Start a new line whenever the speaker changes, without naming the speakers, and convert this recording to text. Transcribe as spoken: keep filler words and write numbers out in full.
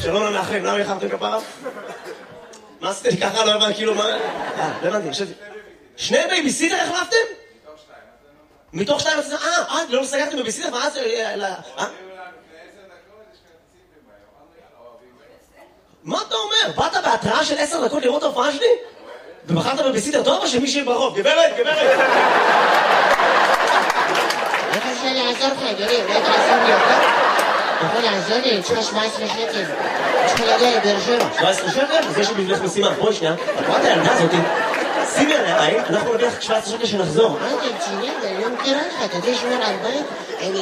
שלום למאחרים, למה יחרתם כפרה? מה עשיתם לי ככה? לא הבנתי, כאילו מה... אה, לא הבנתי, חשבתי... שני בייביסיטר החלפתם? מתוך שתיים. מתוך שתיים? אה, אה, לא סגרתם בייביסיטר? מה זה... אה? מה אתה אומר? באת בהתראה של עשר דקות לראות ההופעה שלי? ובחרת בבייביסיטר טוב או שמישהי ברוב? גברת, גברת!
איך אפשר לעזור לך, אדוני? אולי תעזור לי יותר? אתה יכול לעזור לי? אני צריכה שבע עשרה שקל. אני צריכה להגיע לבאר שבע.
שבע עשרה שקל? זה שבבנך משימה. בואי שנייה. את רואה את הילדה הזאת? שימי עליי, אנחנו נביא לך שבע עשרה שקל שנחזור.
מה אתה רציני? אני לא מכירה לך. אתה יודע לשמור על בית?